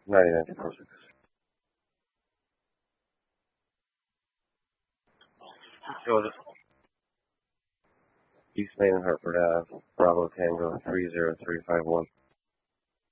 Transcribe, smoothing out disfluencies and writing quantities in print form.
9946. Joseph, East Main and Hartford Ave, Bravo Tango 30351.